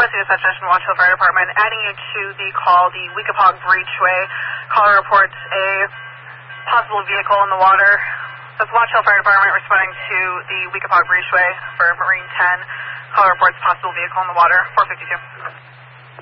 Associated Dispatch Station, Watch Hill Fire Department. Adding you to the call, the Weekapaug Breachway. Caller reports a possible vehicle in the water. That's Watch Hill Fire Department responding to the Weekapaug Breachway for Marine 10. Caller reports possible vehicle in the water, 452.